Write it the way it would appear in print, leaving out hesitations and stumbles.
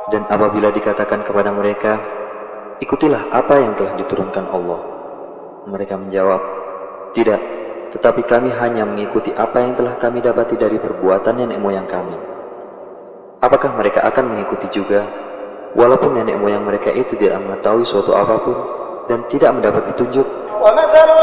Dan apabila dikatakan kepada mereka, ikutilah apa yang telah diturunkan Allah, mereka menjawab, tidak, tetapi kami hanya mengikuti apa yang telah kami dapati dari perbuatan nenek moyang kami. Apakah mereka akan mengikuti juga, walaupun nenek moyang mereka itu tidak mengetahui suatu apapun dan tidak mendapat petunjuk?